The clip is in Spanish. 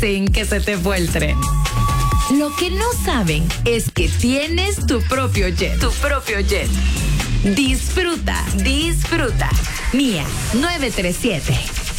sin que se te fue el tren. Lo que no saben es que tienes tu propio jet. Tu propio jet. Disfruta, disfruta. Mía 937.